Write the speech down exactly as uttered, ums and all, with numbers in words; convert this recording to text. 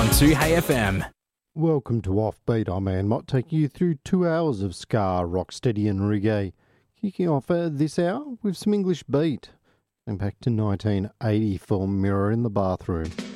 on two Hey F M. Welcome to Offbeat. I'm Ann Mott, taking you through two hours of ska, rocksteady and reggae. Kicking off uh, this hour with some English beat. And back to nineteen eighty for Mirror in the Bathroom.